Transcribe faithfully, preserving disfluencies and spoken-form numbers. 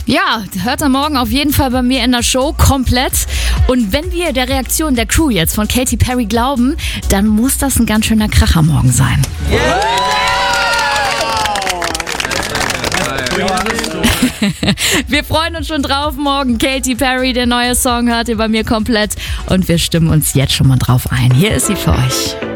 Ja, hört er morgen auf jeden Fall bei mir in der Show komplett. Und wenn wir der Reaktion der Crew jetzt von Katy Perry glauben, dann muss das ein ganz schöner Kracher morgen sein. Yeah. Wir freuen uns schon drauf morgen. Katy Perry, der neue Song hört ihr bei mir komplett. Und wir stimmen uns jetzt schon mal drauf ein. Hier ist sie für euch.